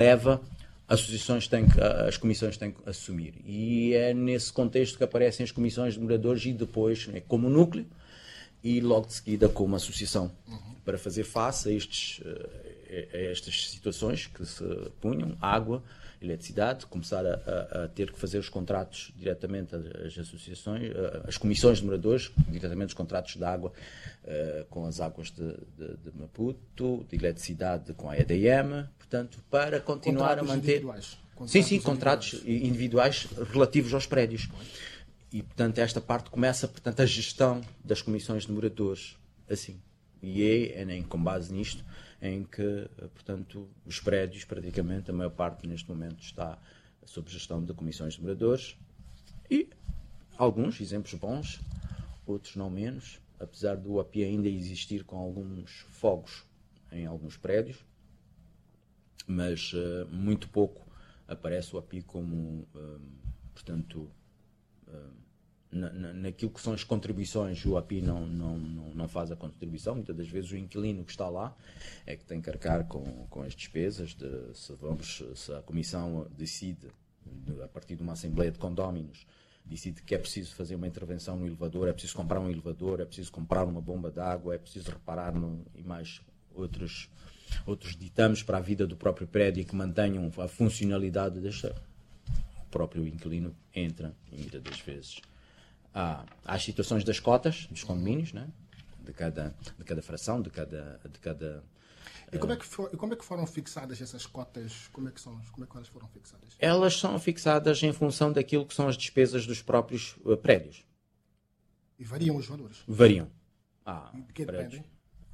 leva, as comissões têm que assumir. E é nesse contexto que aparecem as comissões de moradores e depois como núcleo e logo de seguida como associação para fazer face a estas situações que se punham, água, eletricidade, começar a ter que fazer os contratos diretamente, as associações, as comissões de moradores, diretamente os contratos de água com as águas de Maputo, de eletricidade com a EDM, portanto, para continuar a manter... Contratos individuais relativos aos prédios. E, portanto, esta parte começa, portanto, a gestão das comissões de moradores, assim. E é com base nisto em que, portanto, os prédios, praticamente, a maior parte neste momento está sob gestão de comissões de moradores e alguns exemplos bons, outros não menos, apesar do API ainda existir com alguns fogos em alguns prédios, mas muito pouco aparece o API como, portanto, naquilo que são as contribuições. O API não faz a contribuição. Muitas das vezes o inquilino que está lá é que tem que arcar com as despesas. Se a comissão decide, a partir de uma assembleia de condóminos, decide que é preciso fazer uma intervenção no elevador, é preciso comprar um elevador, é preciso comprar uma bomba de água, é preciso reparar e mais outros ditames para a vida do próprio prédio e que mantenham a funcionalidade o próprio inquilino entra, e muitas das vezes há as situações das cotas dos condomínios, né? de cada fração, de cada E como é que foram fixadas essas cotas? Como é que elas foram fixadas? Elas são fixadas em função daquilo que são as despesas dos próprios prédios. E variam os valores? Variam. De que dependem?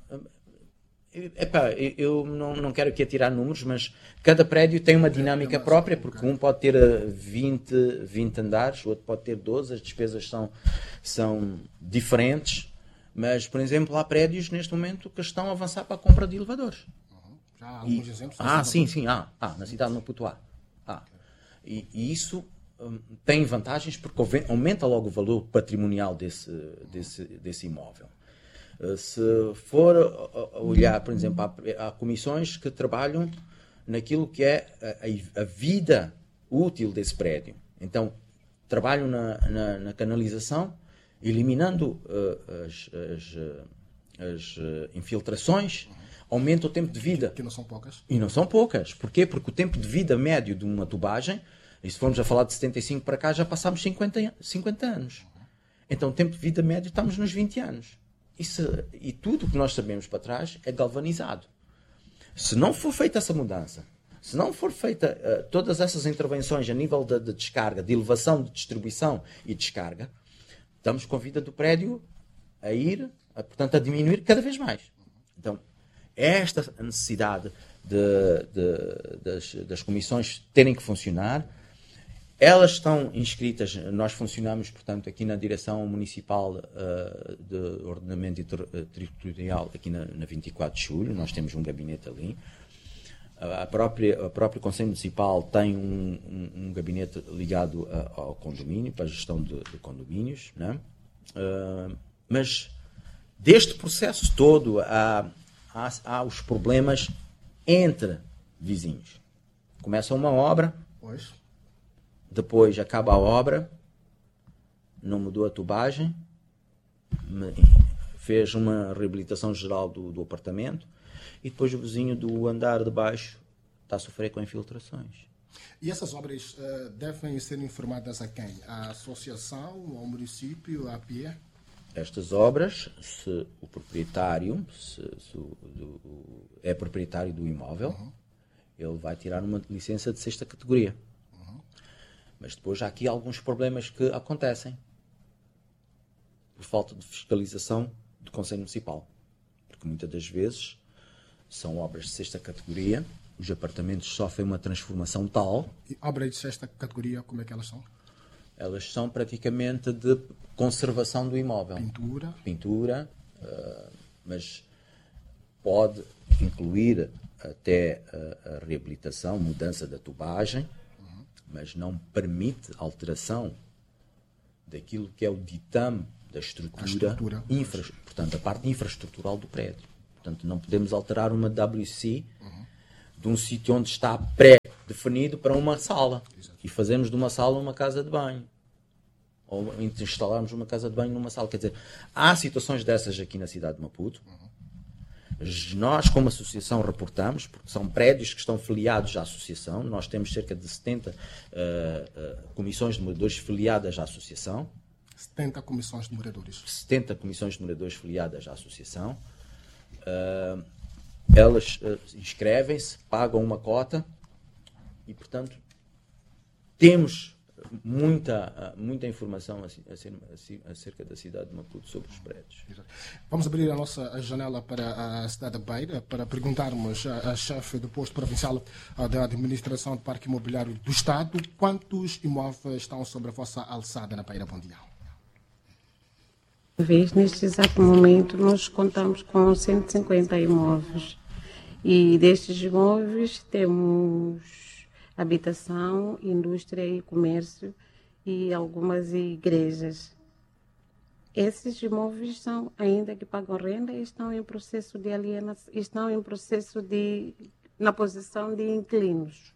Eu não quero aqui atirar números, mas cada prédio tem uma dinâmica própria, porque um pode ter 20 andares, o outro pode ter 12, as despesas são diferentes, mas, por exemplo, há prédios neste momento que estão a avançar para a compra de elevadores. Já há alguns exemplos? Sim, na cidade de Maputo há. E isso tem vantagens porque aumenta logo o valor patrimonial desse imóvel. Se for olhar, por exemplo, há comissões que trabalham naquilo que é a vida útil desse prédio. Então, trabalham na canalização, eliminando as infiltrações, aumenta o tempo de vida. Que não são poucas. E não são poucas. Porquê? Porque o tempo de vida médio de uma tubagem, e se formos a falar de 75 para cá, já passámos 50 anos. Então, o tempo de vida médio estamos nos 20 anos. E tudo o que nós sabemos para trás é galvanizado. Se não for feita essa mudança, se não for feita todas essas intervenções a nível de descarga, de elevação, de distribuição e descarga, estamos com a vida do prédio portanto, a diminuir cada vez mais. Então, esta necessidade das comissões terem que funcionar. Elas estão inscritas, nós funcionamos, portanto, aqui na Direção Municipal de Ordenamento Territorial, aqui na 24 de Julho, nós temos um gabinete ali. O próprio Conselho Municipal tem um gabinete ligado ao condomínio, para a gestão de condomínios, né? Mas deste processo todo há os problemas entre vizinhos. Começa uma obra... Pois. Depois acaba a obra, não mudou a tubagem, fez uma reabilitação geral do apartamento e depois o vizinho do andar de baixo está a sofrer com infiltrações. E essas obras devem ser informadas a quem? À associação, ao município, à APIE? Estas obras, se o proprietário é proprietário do imóvel, ele vai tirar uma licença de 6ª categoria. Mas depois há aqui alguns problemas que acontecem por falta de fiscalização do Conselho Municipal. Porque muitas das vezes são obras de 6ª categoria, os apartamentos sofrem uma transformação tal... E obras de 6ª categoria, como é que elas são? Elas são praticamente de conservação do imóvel. Pintura, mas pode incluir até a reabilitação, mudança da tubagem, mas não permite alteração daquilo que é o ditame da estrutura. Portanto, a parte infraestrutural do prédio. Portanto, não podemos alterar uma WC de um sítio onde está definido para uma sala. E fazemos de uma sala uma casa de banho. Ou instalarmos uma casa de banho numa sala. Quer dizer, há situações dessas aqui na cidade de Maputo. Nós, como associação, reportamos, porque são prédios que estão filiados à associação. Nós temos cerca de 70 comissões de moradores filiadas à associação. 70 comissões de moradores. 70 comissões de moradores filiadas à associação. Elas inscrevem-se, pagam uma cota e, portanto, temos muita informação acerca da cidade de Maputo sobre os prédios. Vamos abrir a nossa janela para a cidade da Beira para perguntarmos à chefe do posto provincial da administração do Parque Imobiliário do Estado quantos imóveis estão sobre a vossa alçada na Beira. Bom dia. Neste exato momento, nós contamos com 150 imóveis e destes imóveis temos habitação, indústria e comércio e algumas igrejas. Esses imóveis são ainda que pagam renda e estão em processo de alienação, estão em processo na posição de inquilinos.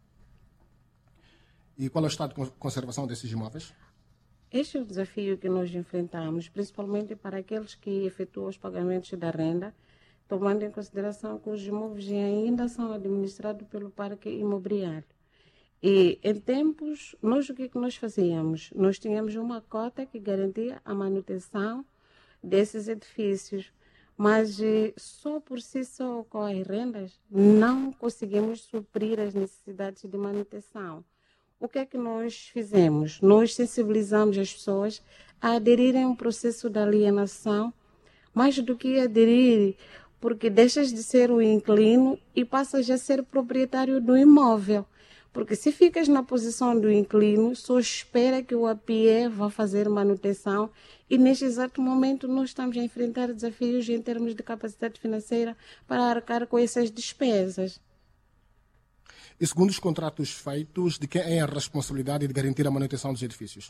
E qual é o estado de conservação desses imóveis? Este é o desafio que nós enfrentamos, principalmente para aqueles que efetuam os pagamentos da renda, tomando em consideração que os imóveis ainda são administrados pelo Parque Imobiliário. E em tempos, o que nós fazíamos? Nós tínhamos uma cota que garantia a manutenção desses edifícios, mas só por si só com as rendas não conseguimos suprir as necessidades de manutenção. O que é que nós fizemos? Nós sensibilizamos as pessoas a aderirem a um processo de alienação, mais do que aderir, porque deixas de ser o inquilino e passas a ser proprietário do imóvel. Porque se ficas na posição do inquilino, só espera que o APIE vá fazer manutenção e neste exato momento nós estamos a enfrentar desafios em termos de capacidade financeira para arcar com essas despesas. E segundo os contratos feitos, de quem é a responsabilidade de garantir a manutenção dos edifícios?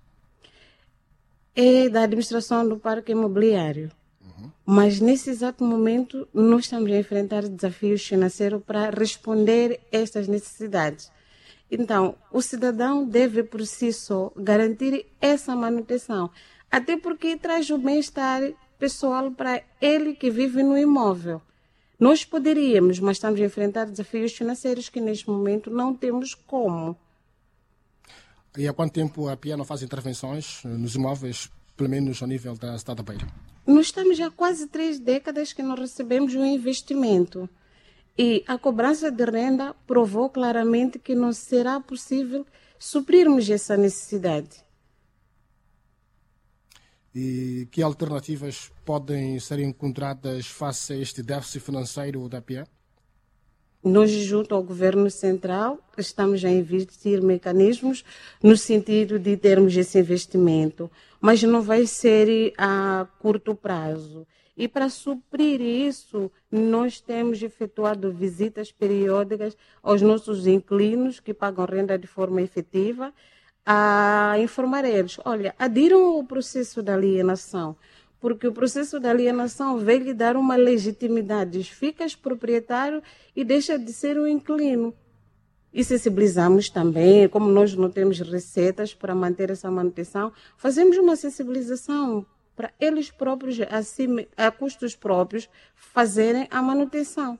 É da administração do Parque Imobiliário. Mas nesse exato momento nós estamos a enfrentar desafios financeiros para responder a estas necessidades. Então, o cidadão deve por si só garantir essa manutenção, até porque traz o bem-estar pessoal para ele que vive no imóvel. Nós poderíamos, mas estamos a enfrentar desafios financeiros que neste momento não temos como. E há quanto tempo a PIA não faz intervenções nos imóveis, pelo menos ao nível da cidade da Beira? Nós estamos há quase 3 décadas que não recebemos um investimento. E a cobrança de renda provou claramente que não será possível suprirmos essa necessidade. E que alternativas podem ser encontradas face a este déficit financeiro da PIA? Nós, junto ao Governo Central, estamos a investir mecanismos no sentido de termos esse investimento, mas não vai ser a curto prazo. E para suprir isso, nós temos efetuado visitas periódicas aos nossos inquilinos que pagam renda de forma efetiva, a informar eles, olha, adiram ao processo de alienação, porque o processo de alienação veio lhe dar uma legitimidade. Ficas proprietário e deixa de ser um inquilino. E sensibilizamos também, como nós não temos receitas para manter essa manutenção, fazemos uma sensibilização para eles próprios, a custos próprios, fazerem a manutenção.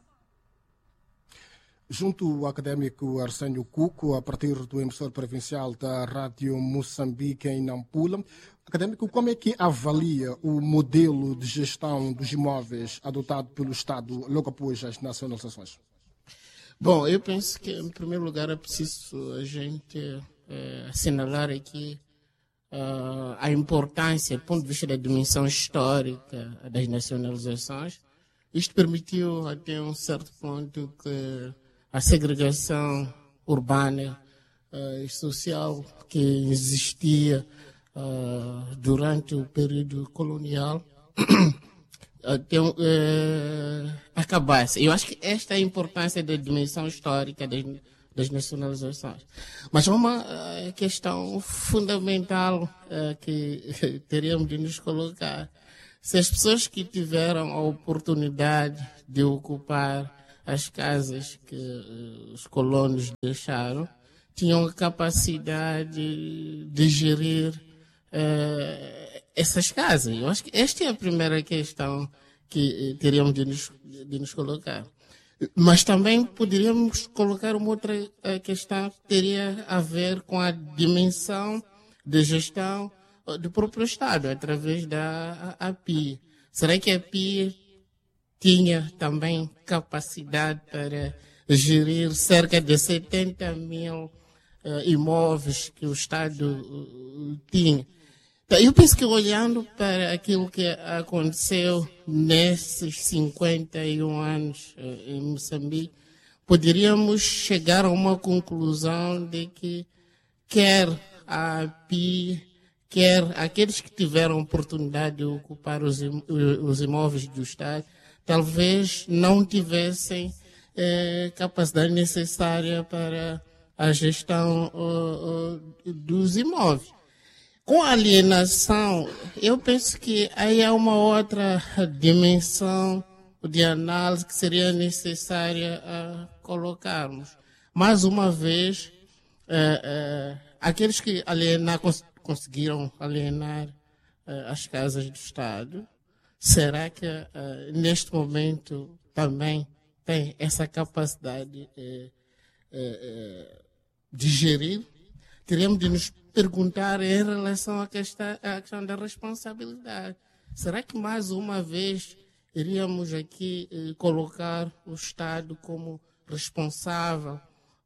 Junto ao académico Arsénio Cuco, a partir do emissor provincial da Rádio Moçambique em Nampula, académico, como é que avalia o modelo de gestão dos imóveis adotado pelo Estado logo após as nacionalizações? Bom, eu penso que, em primeiro lugar, é preciso a gente assinalar aqui a importância, do ponto de vista da dimensão histórica das nacionalizações. Isto permitiu, até um certo ponto, que a segregação urbana e social que existia durante o período colonial acabasse. Eu acho que esta é a importância da dimensão histórica das nacionalizações. Mas uma questão fundamental que teríamos de nos colocar: se as pessoas que tiveram a oportunidade de ocupar as casas que os colonos deixaram, tinham a capacidade de gerir essas casas. Eu acho que esta é a primeira questão que teríamos de nos colocar. Mas também poderíamos colocar uma outra questão que teria a ver com a dimensão de gestão do próprio Estado, através da API. Será que a API tinha também capacidade para gerir cerca de 70 mil imóveis que o Estado tinha? Então, eu penso que olhando para aquilo que aconteceu nesses 51 anos em Moçambique, poderíamos chegar a uma conclusão de que quer a API, quer aqueles que tiveram oportunidade de ocupar os imóveis do Estado, talvez não tivessem capacidade necessária para a gestão dos imóveis. Com a alienação, eu penso que aí há uma outra dimensão de análise que seria necessária colocarmos. Mais uma vez, aqueles que conseguiram alienar as casas do Estado, será que neste momento também tem essa capacidade de gerir? Teríamos de nos perguntar em relação à questão da responsabilidade. Será que mais uma vez iríamos aqui colocar o Estado como responsável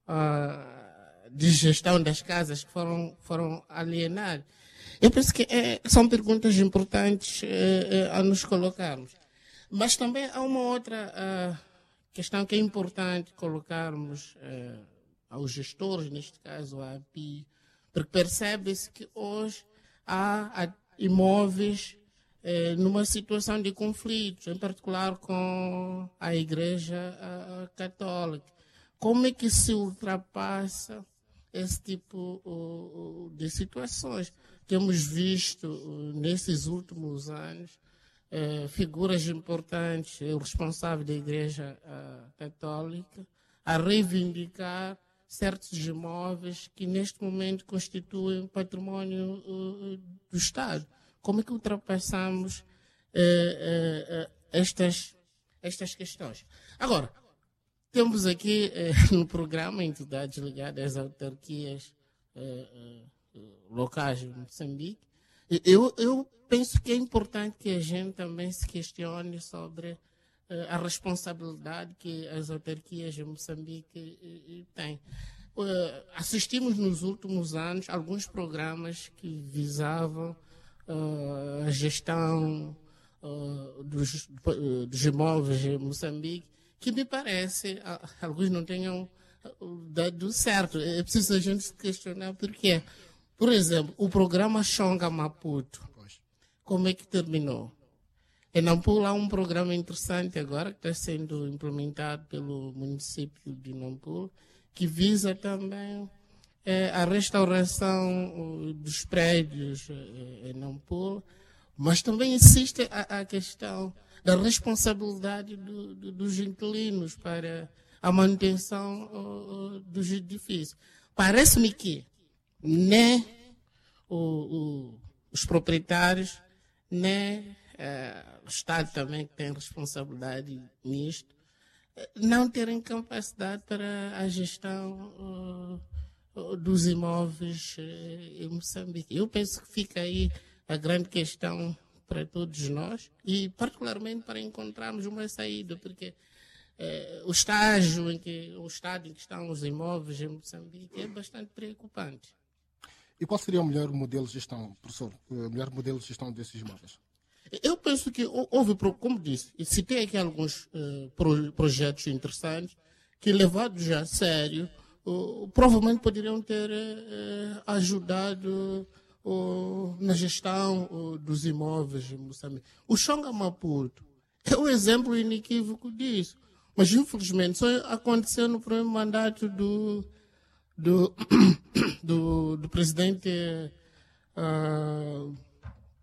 de gestão das casas que foram alienadas? Eu penso que são perguntas importantes a nos colocarmos. Mas também há uma outra questão que é importante colocarmos aos gestores, neste caso a API, porque percebe-se que hoje há imóveis numa situação de conflitos, em particular com a Igreja Católica. Como é que se ultrapassa esse tipo de situações? Temos visto nesses últimos anos figuras importantes, o responsável da Igreja Católica, a reivindicar certos imóveis que neste momento constituem património do Estado. Como é que ultrapassamos estas questões? Agora, temos aqui no programa entidades ligadas às autarquias locais de Moçambique. Eu penso que é importante que a gente também se questione sobre a responsabilidade que as autarquias de Moçambique têm. Assistimos nos últimos anos a alguns programas que visavam a gestão dos imóveis em Moçambique, que me parece, alguns não tenham dado certo. É preciso a gente se questionar por quê. Por exemplo, o programa Xonga Maputo, como é que terminou? Em Nampula há um programa interessante agora que está sendo implementado pelo município de Nampula, que visa também a restauração dos prédios em Nampula, mas também existe a questão da responsabilidade dos inquilinos para a manutenção dos edifícios. Parece-me que nem os proprietários, nem o Estado também que tem responsabilidade nisto, não terem capacidade para a gestão dos imóveis em Moçambique. Eu penso que fica aí a grande questão para todos nós e particularmente para encontrarmos uma saída, porque o estado em que estão os imóveis em Moçambique é bastante preocupante. E qual seria o melhor modelo de gestão, professor? O melhor modelo de gestão desses imóveis? Eu penso que houve, como disse, e citei aqui alguns projetos interessantes que, levados a sério, provavelmente poderiam ter ajudado na gestão dos imóveis em Moçambique. O Xonga Maputo é um exemplo inequívoco disso, mas infelizmente só aconteceu no primeiro mandato do presidente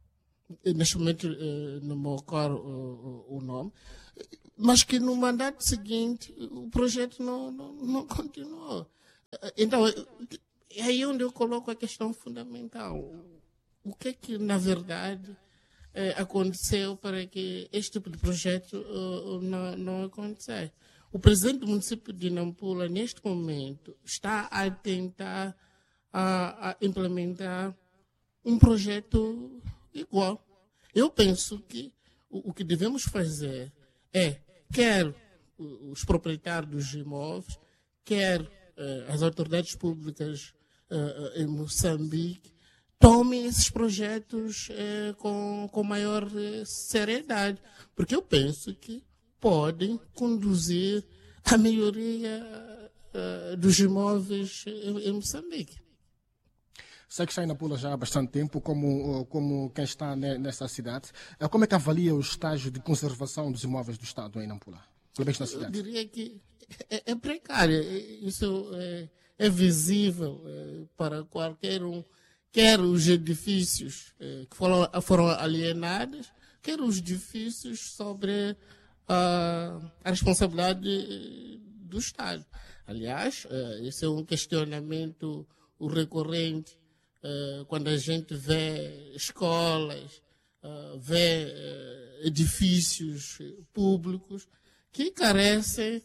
neste momento não me ocorre o nome, mas que no mandato seguinte o projeto não continuou. Então, é aí onde eu coloco a questão fundamental. O que é que, na verdade, aconteceu para que este tipo de projeto não acontecesse? O presidente do município de Nampula, neste momento, está a tentar a implementar um projeto igual. Eu penso que o que devemos fazer é, quer os proprietários dos imóveis, quer as autoridades públicas em Moçambique, tomem esses projetos com maior seriedade, porque eu penso que podem conduzir à melhoria dos imóveis em Moçambique. Sei que está em Nampula já há bastante tempo, como quem está nessa cidade. Como é que avalia o estágio de conservação dos imóveis do Estado em Nampula? Pelo menos na cidade. Eu diria que é precário. Isso é visível para qualquer um. Quer os edifícios que foram alienados, quer os edifícios sobre a responsabilidade do Estado. Aliás, esse é um questionamento recorrente quando a gente vê escolas, vê edifícios públicos que carecem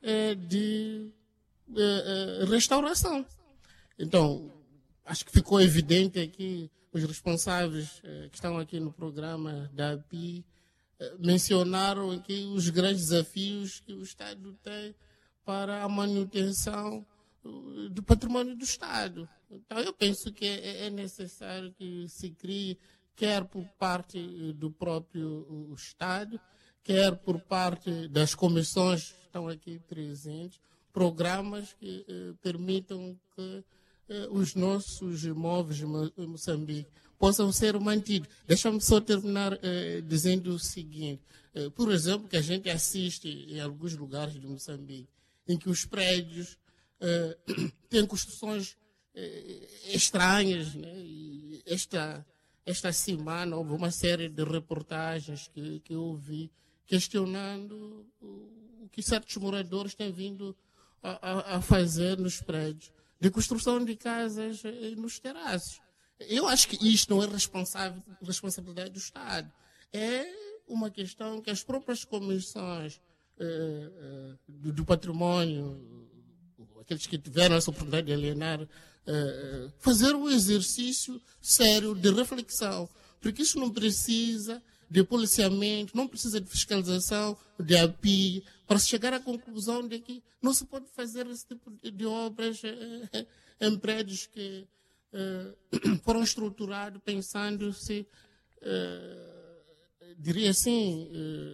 de restauração. Então, acho que ficou evidente aqui, os responsáveis que estão aqui no programa da API mencionaram aqui os grandes desafios que o Estado tem para a manutenção do patrimônio do Estado. Então, eu penso que é necessário que se crie, quer por parte do próprio Estado, quer por parte das comissões que estão aqui presentes, programas que permitam que os nossos imóveis em Moçambique possam ser mantidos. Deixa-me só terminar dizendo o seguinte. Por exemplo, que a gente assiste em alguns lugares de Moçambique, em que os prédios têm construções estranhas, né? E esta semana houve uma série de reportagens que eu vi questionando o que certos moradores têm vindo a fazer nos prédios de construção de casas nos terraços. Eu acho que isto não é responsabilidade do Estado. É uma questão que as próprias comissões do património, aqueles que tiveram essa oportunidade de alienar, fazer um exercício sério de reflexão, porque isso não precisa de policiamento, não precisa de fiscalização, de API, para se chegar à conclusão de que não se pode fazer esse tipo de obras em prédios que foram estruturados pensando-se, diria assim,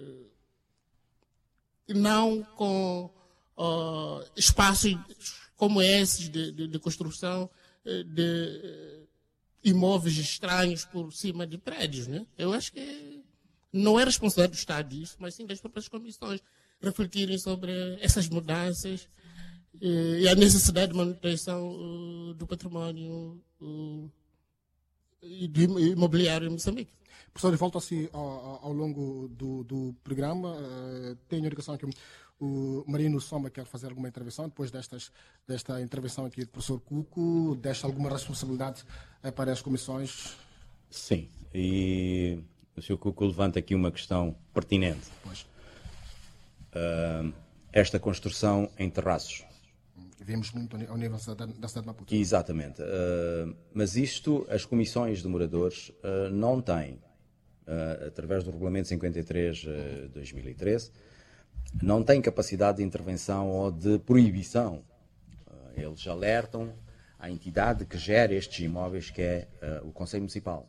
não com espaços como esses de construção de imóveis estranhos por cima de prédios, né? Eu acho que não é responsabilidade do Estado isso, mas sim das próprias comissões refletirem sobre essas mudanças e a necessidade de manutenção do património e do imobiliário em Moçambique. Professor, volta-se ao longo do programa. Tenho a indicação que o Marino Soma quer fazer alguma intervenção depois desta intervenção aqui do professor Cuco. Deixa alguma responsabilidade para as comissões? Sim, e o Sr. Cuco levanta aqui uma questão pertinente. Pois. Esta construção em terraços. Vemos muito ao nível da cidade de Maputo. Exatamente. Mas isto, as comissões de moradores não têm, através do Regulamento 53 de 2013, não têm capacidade de intervenção ou de proibição. Eles alertam à entidade que gera estes imóveis, que é o Conselho Municipal.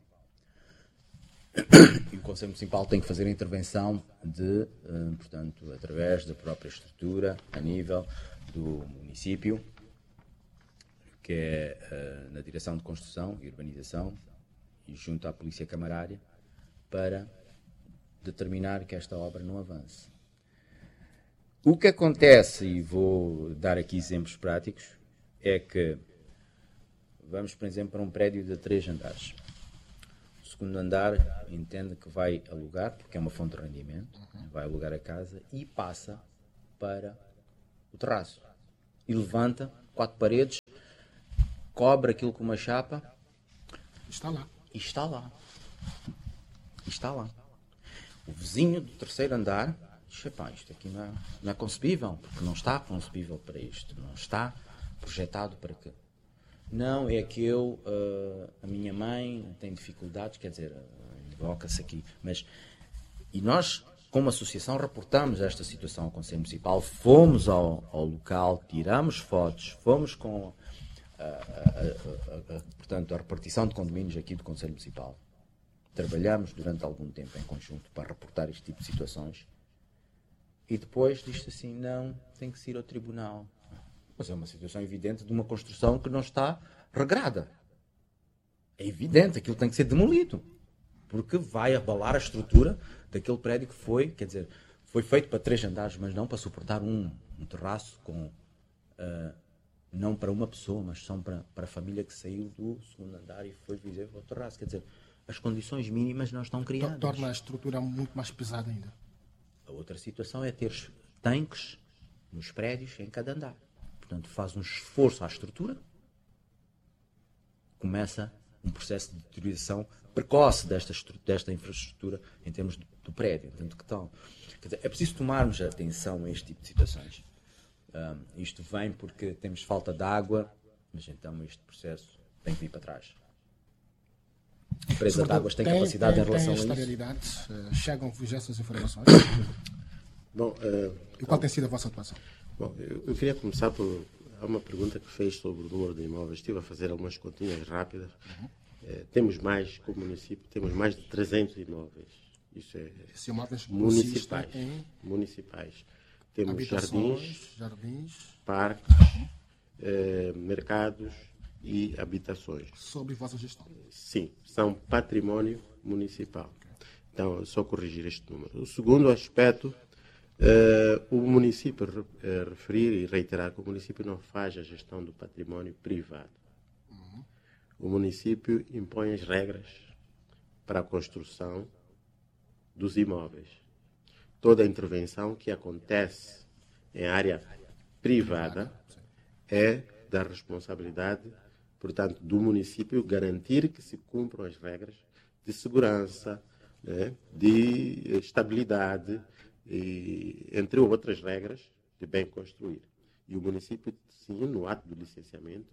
E o Conselho Municipal tem que fazer a intervenção portanto, através da própria estrutura, a nível do município, que é na Direção de Construção e Urbanização, e junto à Polícia Camarária, para determinar que esta obra não avance. O que acontece, e vou dar aqui exemplos práticos, é que vamos, por exemplo, para um prédio de 3 andares. segundo andar entende que vai alugar, porque é uma fonte de rendimento, vai alugar a casa e passa para o terraço. E levanta 4 paredes, cobre aquilo com uma chapa. Está lá. E está lá. O vizinho do terceiro andar diz, isto aqui não é concebível, porque não está concebível para isto, não está projetado para quê? Não, é que a minha mãe tem dificuldades, quer dizer, invoca-se aqui, e nós, como associação, reportamos esta situação ao Conselho Municipal, fomos ao local, tiramos fotos, fomos com portanto, a repartição de condomínios aqui do Conselho Municipal. Trabalhamos durante algum tempo em conjunto para reportar este tipo de situações e depois diz-se assim, não, tem que se ir ao tribunal. Mas é uma situação evidente de uma construção que não está regrada. É evidente, aquilo tem que ser demolido, porque vai abalar a estrutura daquele prédio que foi feito para 3 andares, mas não para suportar um terraço com... não para uma pessoa, mas são para a família que saiu do segundo andar e foi viver ao terraço. Quer dizer, as condições mínimas não estão criadas. Torna a estrutura muito mais pesada ainda. A outra situação é ter tanques nos prédios em cada andar. Portanto, faz um esforço à estrutura, começa um processo de deterioração precoce desta infraestrutura em termos do prédio, tanto que tal. Quer dizer, é preciso tomarmos atenção a este tipo de situações. Isto vem porque temos falta de água, mas então este processo tem que vir para trás. A empresa de águas tem capacidade em relação a isso. Chegam-vos essas informações? Bom, e qual tem sido a vossa atuação? Bom, eu queria começar por... Há uma pergunta que fez sobre o número de imóveis. Estive a fazer algumas continhas rápidas. Temos mais, como município, temos mais de 300 imóveis. Isso é imóveis municipais. Temos jardins, parques, mercados e habitações. Sob vossa gestão? Sim, são património municipal. Então, só corrigir este número. O segundo aspecto, o município referir e reiterar que o município não faz a gestão do património privado. O município impõe as regras para a construção dos imóveis. Toda a intervenção que acontece em área privada é da responsabilidade, portanto, do município garantir que se cumpram as regras de segurança, né, de estabilidade, e, entre outras regras de bem construir. E o município, sim, no ato do licenciamento,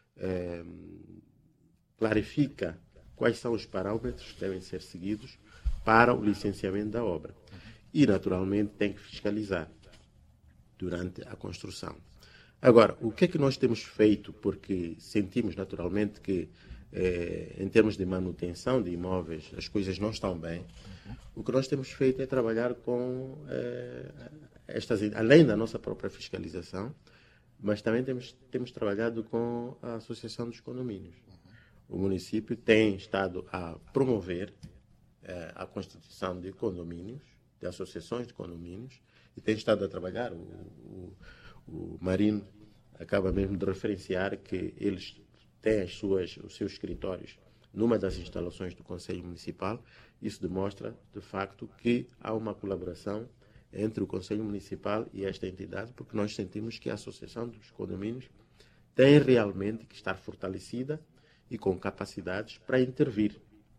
clarifica quais são os parâmetros que devem ser seguidos para o licenciamento da obra. E, naturalmente, tem que fiscalizar durante a construção. Agora, o que é que nós temos feito? Porque sentimos, naturalmente, que, em termos de manutenção de imóveis, as coisas não estão bem. O que nós temos feito é trabalhar com além da nossa própria fiscalização, mas também temos trabalhado com a Associação dos Condomínios. O município tem estado a promover a constituição de condomínios, de associações de condomínios, e tem estado a trabalhar. O Marino acaba mesmo de referenciar que eles têm os seus escritórios numa das instalações do Conselho Municipal. Isso demonstra, de facto, que há uma colaboração entre o Conselho Municipal e esta entidade, porque nós sentimos que a Associação dos Condomínios tem realmente que estar fortalecida e com capacidades para intervir.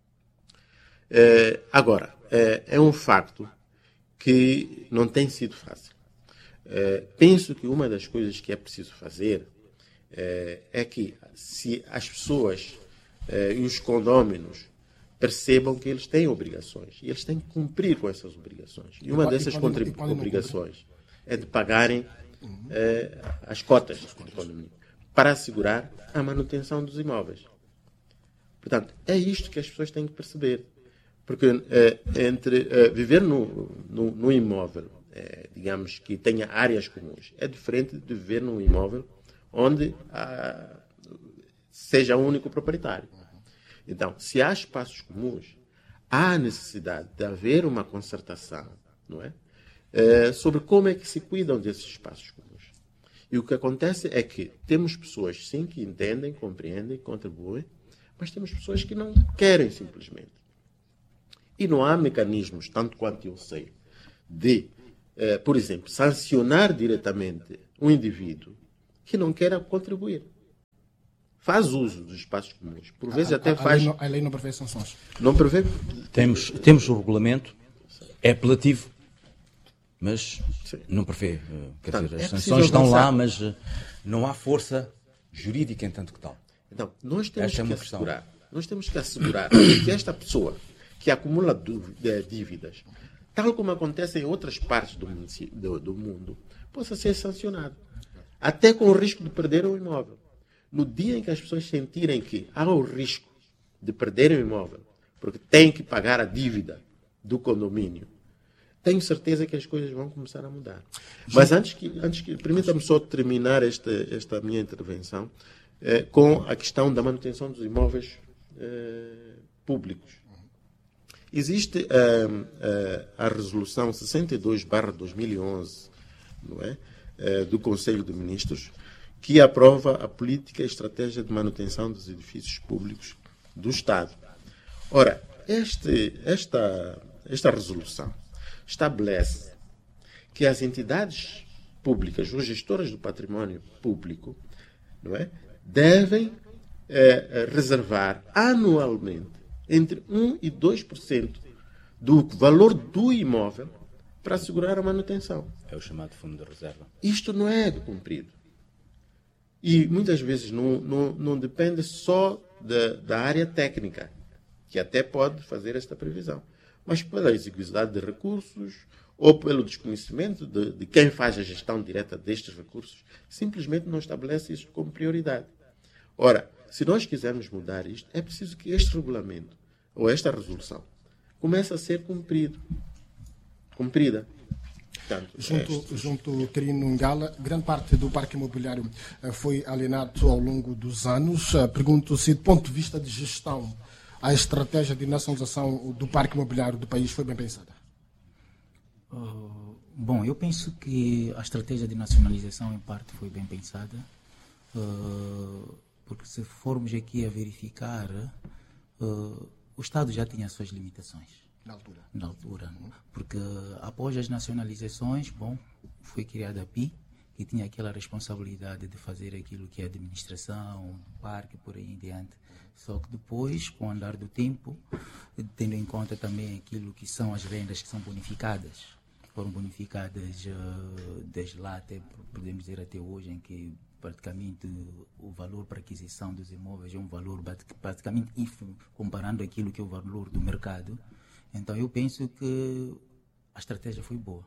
Agora, é um facto que não tem sido fácil. Penso que uma das coisas que é preciso fazer é que, se as pessoas e os condôminos percebam que eles têm obrigações, e eles têm que cumprir com essas obrigações. E uma dessas obrigações é de pagarem as cotas de condomínio para assegurar a manutenção dos imóveis. Portanto, é isto que as pessoas têm que perceber. Porque viver no imóvel, digamos, que tenha áreas comuns, é diferente de viver num imóvel onde seja o único proprietário. Então, se há espaços comuns, há necessidade de haver uma concertação, não é? Sobre como é que se cuidam desses espaços comuns. E o que acontece é que temos pessoas, sim, que entendem, compreendem, contribuem, mas temos pessoas que não querem simplesmente. E não há mecanismos, tanto quanto eu sei, de, por exemplo, sancionar diretamente um indivíduo que não queira contribuir. Faz uso dos espaços comuns. Por vezes até faz... A lei não prevê sanções. Não prevê? Temos o regulamento, é apelativo, mas Sim. não prevê. Quer Portanto, dizer, as é preciso sanções estão lá, avançar. mas não há força jurídica em tanto que tal. Então, nós temos Esta é que uma questão. assegurar que esta pessoa que acumula dívidas, tal como acontece em outras partes do mundo, possa ser sancionado. Até com o risco de perder o imóvel. No dia em que as pessoas sentirem que há o risco de perder o imóvel, porque têm que pagar a dívida do condomínio, tenho certeza que as coisas vão começar a mudar. Mas antes que permita-me só terminar esta minha intervenção com a questão da manutenção dos imóveis públicos. Existe a resolução 62/2011, não é? Do Conselho de Ministros, que aprova a política e estratégia de manutenção dos edifícios públicos do Estado. Ora, esta resolução estabelece que as entidades públicas, os gestores do património público, não é, devem reservar anualmente entre 1% e 2% do valor do imóvel para assegurar a manutenção. É o chamado fundo de reserva. Isto não é cumprido. E muitas vezes não depende só da área técnica, que até pode fazer esta previsão, mas pela exiguidade de recursos ou pelo desconhecimento de quem faz a gestão direta destes recursos, simplesmente não estabelece isto como prioridade. Ora, se nós quisermos mudar isto, é preciso que este regulamento, ou esta resolução, comece a ser cumprida. Portanto, junto Quirino Ngala, grande parte do parque imobiliário foi alienado ao longo dos anos. Pergunto se, do ponto de vista de gestão, a estratégia de nacionalização do parque imobiliário do país foi bem pensada. Bom, eu penso que a estratégia de nacionalização, em parte, foi bem pensada, porque se formos aqui a verificar, o Estado já tinha as suas limitações. Na altura. Porque após as nacionalizações, foi criada a PI, que tinha aquela responsabilidade de fazer aquilo que é administração, parque, por aí em diante. Só que depois, com o andar do tempo, tendo em conta também aquilo que são as rendas que são bonificadas, foram bonificadas desde lá até, podemos dizer, até hoje, em que praticamente o valor para aquisição dos imóveis é um valor praticamente ínfimo, comparando aquilo que é o valor do mercado. Então, eu penso que a estratégia foi boa.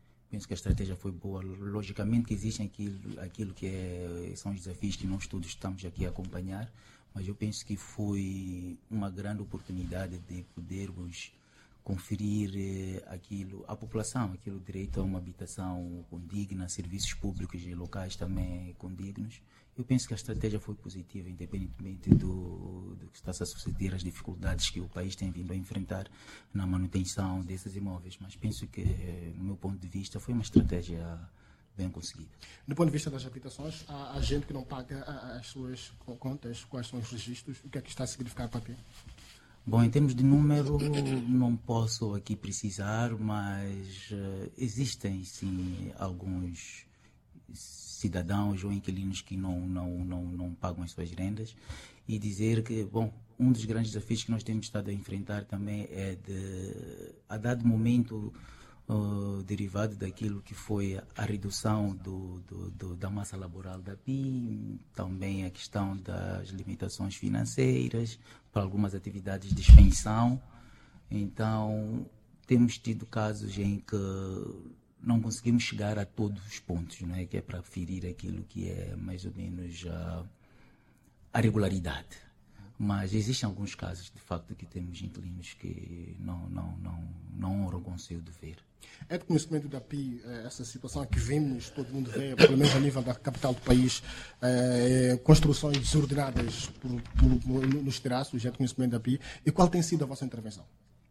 Logicamente que existem aquilo que são os desafios que nós todos estamos aqui a acompanhar, mas eu penso que foi uma grande oportunidade de podermos conferir à população, aquilo direito a uma habitação condigna, serviços públicos e locais também condignos. Eu penso que a estratégia foi positiva, independentemente do que está a suceder, as dificuldades que o país tem vindo a enfrentar na manutenção desses imóveis. Mas penso que, no meu ponto de vista, foi uma estratégia bem conseguida. Do ponto de vista das habitações, há gente que não paga as suas contas, quais são os registros, o que é que está a significar para ti? Bom, em termos de número, não posso aqui precisar, mas existem, sim, alguns cidadãos ou inquilinos que não pagam as suas rendas, e dizer que, um dos grandes desafios que nós temos estado a enfrentar também é a dado momento, derivado daquilo que foi a redução da massa laboral da PI, também a questão das limitações financeiras para algumas atividades de expensão. Então, temos tido casos em que não conseguimos chegar a todos os pontos, não é? Que é para ferir aquilo que é mais ou menos a regularidade. Mas existem alguns casos, de facto, que temos inquilinos que não honram com o seu dever. É de conhecimento da PI essa situação que vemos, todo mundo vê, pelo menos a nível da capital do país, construções desordenadas nos terraços, é de conhecimento da PI. E qual tem sido a vossa intervenção?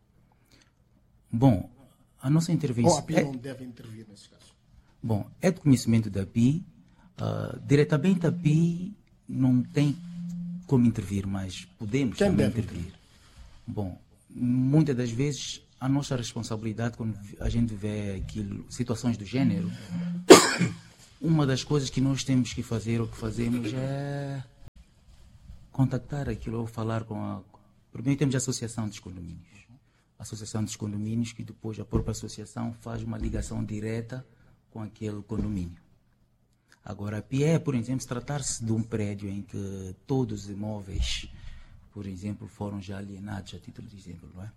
Bom, a nossa intervenção... Ou a PI não deve intervir nesses casos? Bom, é de conhecimento da PI. Diretamente a PI não tem como intervir, mas podemos também intervir. Bom, muitas das vezes a nossa responsabilidade quando a gente vê aquilo, situações do género, uma das coisas que nós temos que fazer, ou que fazemos, é contactar aquilo ou falar com a... Primeiro temos a Associação dos Condomínios. A Associação dos Condomínios, que depois a própria associação faz uma ligação direta com aquele condomínio. Agora, a PIE, por exemplo, se tratar-se de um prédio em que todos os imóveis, por exemplo, foram já alienados, a título de exemplo, não é?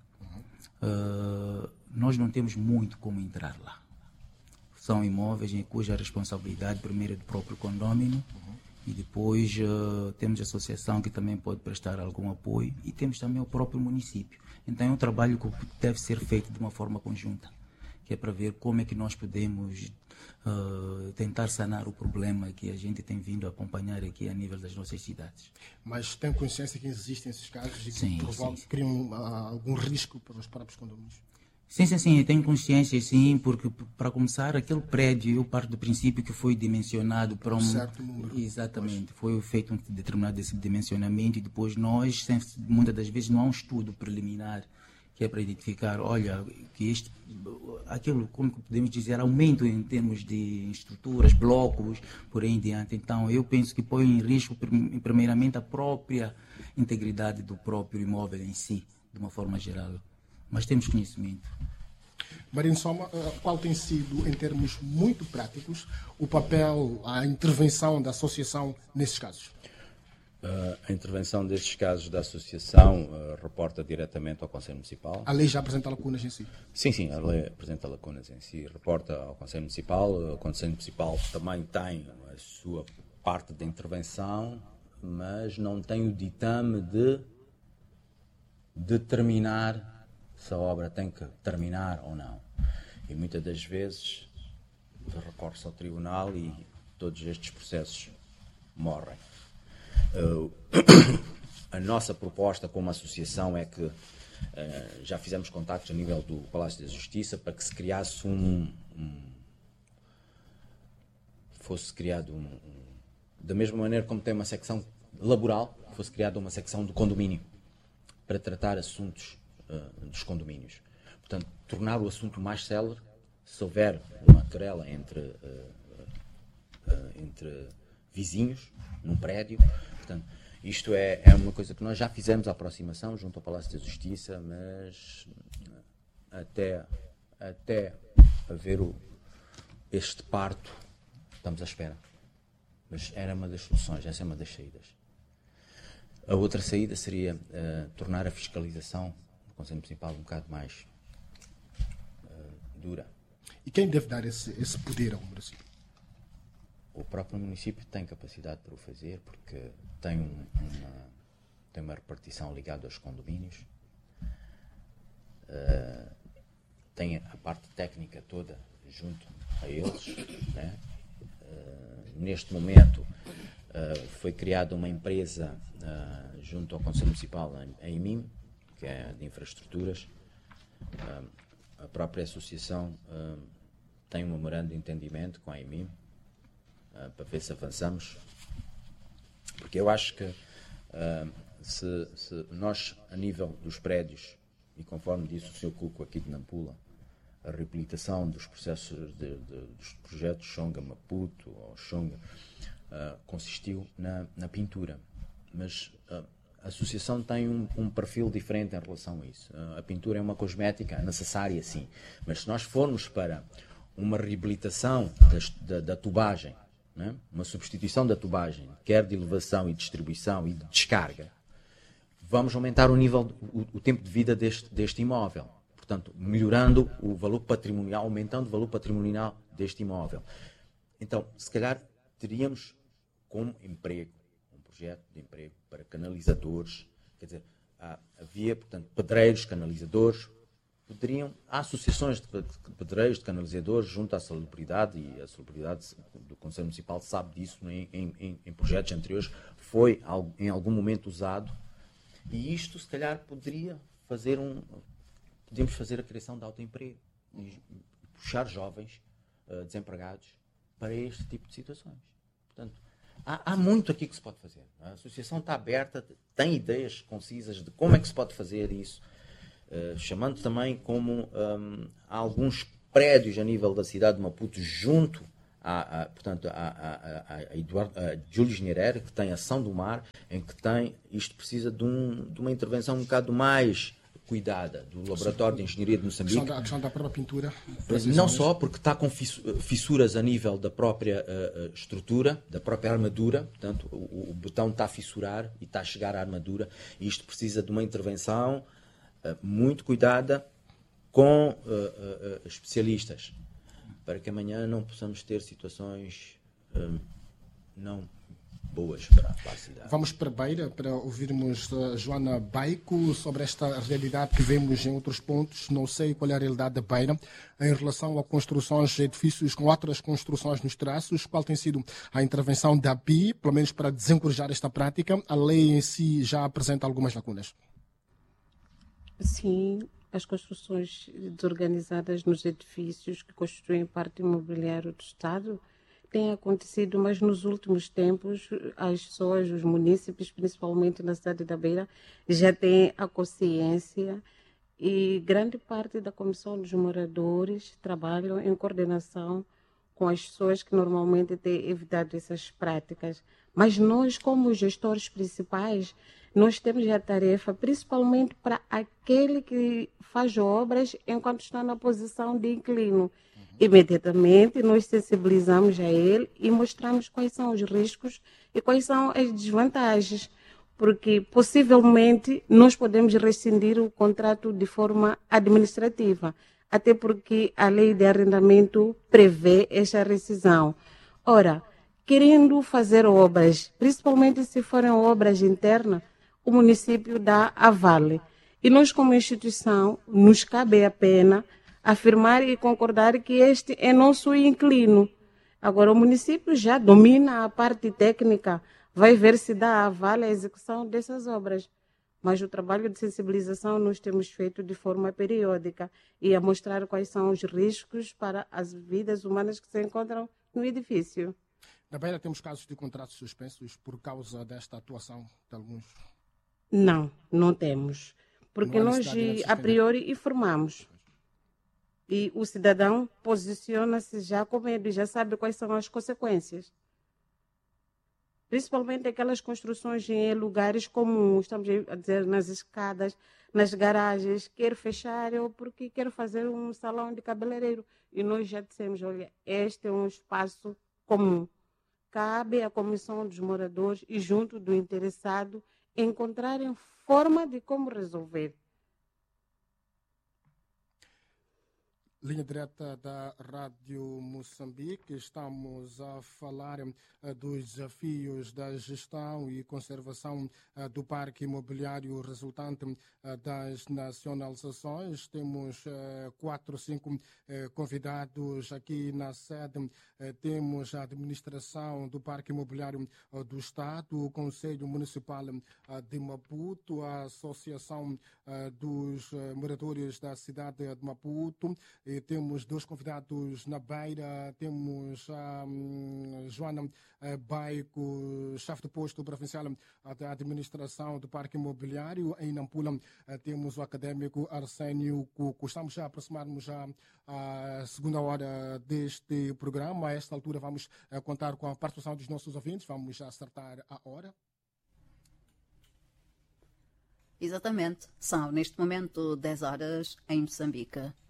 Nós não temos muito como entrar lá. São imóveis em cuja responsabilidade primeiro é do próprio condômino, e depois temos a associação que também pode prestar algum apoio, e temos também o próprio município. Então é um trabalho que deve ser feito de uma forma conjunta, que é para ver como é que nós podemos tentar sanar o problema que a gente tem vindo a acompanhar aqui a nível das nossas cidades. Mas tem consciência que existem esses casos e que Sim. criam algum risco para os próprios condomínios? Sim, eu tenho consciência, sim, porque, para começar, aquele prédio, eu parto do princípio que foi dimensionado para um certo número. Exatamente, foi feito um determinado esse dimensionamento, e depois nós, muitas das vezes, não há um estudo preliminar que é para identificar, olha, que aquilo, como podemos dizer, aumento em termos de estruturas, blocos, por aí em diante. Então, eu penso que põe em risco, primeiramente, a própria integridade do próprio imóvel em si, de uma forma geral. Mas temos conhecimento. Marino Soma, qual tem sido, em termos muito práticos, o papel, a intervenção da associação nesses casos? A intervenção destes casos da associação reporta diretamente ao Conselho Municipal. A lei já apresenta lacunas em si? Sim, a lei apresenta lacunas em si, reporta ao Conselho Municipal. O Conselho Municipal também tem a sua parte de intervenção, mas não tem o ditame de determinar se a obra tem que terminar ou não. E muitas das vezes recorre-se ao tribunal e todos estes processos morrem. A nossa proposta como associação é que já fizemos contactos a nível do Palácio da Justiça para que se criasse fosse criado da mesma maneira como tem uma secção laboral, fosse criada uma secção do condomínio para tratar assuntos dos condomínios. Portanto, tornar o assunto mais célere, se houver uma querela entre vizinhos num prédio. Portanto, isto é uma coisa que nós já fizemos a aproximação junto ao Palácio da Justiça, mas até haver este parto, estamos à espera. Mas era uma das soluções, essa é uma das saídas. A outra saída seria tornar a fiscalização do Conselho Municipal um bocado mais dura. E quem deve dar esse poder ao município? O próprio município tem capacidade para o fazer, porque tem uma repartição ligada aos condomínios, tem a parte técnica toda junto a eles, né? Neste momento foi criada uma empresa junto ao Conselho Municipal, a IMIM, que é de infraestruturas. A própria associação tem um memorando de entendimento com a IMIM, para ver se avançamos, porque eu acho que se nós, a nível dos prédios, e conforme disse o Sr. Cuco aqui de Nampula, a reabilitação dos processos dos projetos Xonga Maputo ou Xonga consistiu na pintura, mas a associação tem um perfil diferente em relação a isso. A pintura é uma cosmética necessária, sim, mas se nós formos para uma reabilitação da tubagem, né? Uma substituição da tubagem, quer de elevação e distribuição e de descarga, vamos aumentar o tempo de vida deste imóvel. Portanto, melhorando o valor patrimonial, aumentando o valor patrimonial deste imóvel. Então, se calhar, teríamos como emprego, um projeto de emprego para canalizadores, quer dizer, havia, portanto, pedreiros, canalizadores, há associações de pedreiros, de canalizadores junto à salubridade, e a salubridade do Conselho Municipal sabe disso, em projetos anteriores, foi em algum momento usado, e isto se calhar podíamos fazer a criação de autoemprego e puxar jovens desempregados para este tipo de situações. Portanto, há muito aqui que se pode fazer. A associação está aberta, tem ideias concisas de como é que se pode fazer isso. chamando também como há alguns prédios a nível da cidade de Maputo junto portanto, a Júlio Nyerere, que tem ação do mar, em que isto precisa de uma intervenção um bocado mais cuidada do Laboratório de Engenharia de Moçambique. A questão da própria pintura. Não só porque está com fissuras a nível da própria estrutura, da própria armadura, portanto o betão está a fissurar e está a chegar à armadura, e isto precisa de uma intervenção muito cuidada com especialistas, para que amanhã não possamos ter situações não boas para a cidade. Vamos para Beira para ouvirmos Joana Baico sobre esta realidade que vemos em outros pontos. Não sei qual é a realidade da Beira em relação a construções de edifícios com outras construções nos traços. Qual tem sido a intervenção da API, pelo menos para desencorajar esta prática? A lei em si já apresenta algumas lacunas. Sim, as construções desorganizadas nos edifícios que constituem parte imobiliária do Estado têm acontecido, mas nos últimos tempos as pessoas, os munícipes, principalmente na cidade da Beira, já têm a consciência, e grande parte da comissão dos moradores trabalham em coordenação com as pessoas que normalmente têm evitado essas práticas. Mas nós, como gestores principais, nós temos a tarefa, principalmente para aquele que faz obras enquanto está na posição de inquilino. Imediatamente nós sensibilizamos a ele e mostramos quais são os riscos e quais são as desvantagens, porque possivelmente nós podemos rescindir o contrato de forma administrativa, até porque a lei de arrendamento prevê esta rescisão. Ora, querendo fazer obras, principalmente se forem obras internas, o município dá aval. E nós, como instituição, nos cabe a pena afirmar e concordar que este é nosso inquilino. Agora, o município já domina a parte técnica, vai ver se dá aval à execução dessas obras. Mas o trabalho de sensibilização nós temos feito de forma periódica e a mostrar quais são os riscos para as vidas humanas que se encontram no edifício. Na Beira temos casos de contratos suspensos por causa desta atuação de alguns? Não temos. Porque nós, a priori, informamos. E o cidadão posiciona-se já com medo e já sabe quais são as consequências. Principalmente aquelas construções em lugares comuns, estamos a dizer, nas escadas, nas garagens, quer fechar ou porque quer fazer um salão de cabeleireiro. E nós já dissemos, olha, este é um espaço comum. Cabe à comissão dos moradores e junto do interessado encontrarem forma de como resolver. Linha direta da Rádio Moçambique, estamos a falar dos desafios da gestão e conservação do parque imobiliário resultante das nacionalizações. Temos 4 ou 5 convidados aqui na sede. Temos a administração do parque imobiliário do Estado, o Conselho Municipal de Maputo, a Associação dos Moradores da cidade de Maputo. E temos 2 convidados na Beira, temos a Joana Baico, chefe de posto provincial da administração do parque imobiliário. Em Nampula temos o académico Arsénio Cuco. Estamos já a aproximar-nos à segunda hora deste programa. A esta altura vamos contar com a participação dos nossos ouvintes. Vamos já acertar a hora. Exatamente. São, neste momento, 10 horas em Moçambique.